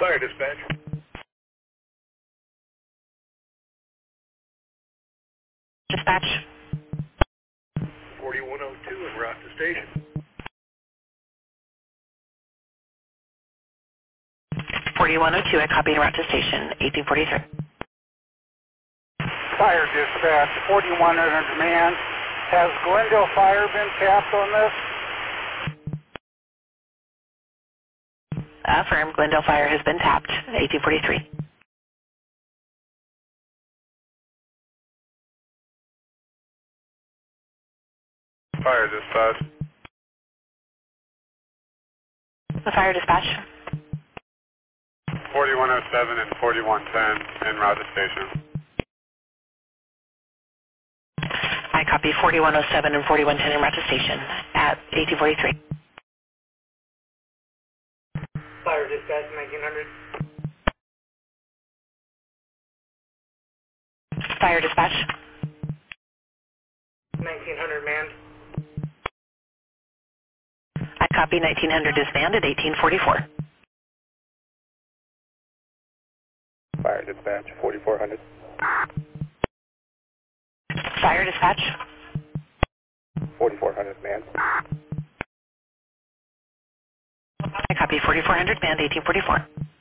Fire dispatch. 4102 en route to station. 4102, I copy en route to station, 1843. Fire dispatch, 4100 man. Has Glendale Fire been tapped on this? Affirm, Glendale Fire has been tapped, 1843. Fire dispatch. The fire dispatch. 4107 and 4110 en route to station. I copy 4107 and 4110 en route to station at 1843. Fire dispatch, 1900. Fire dispatch. 1900 man. I copy 1900 is manned at 1844. Fire dispatch, 4400. Fire dispatch. 4400 man. I copy 4400 manned 1844.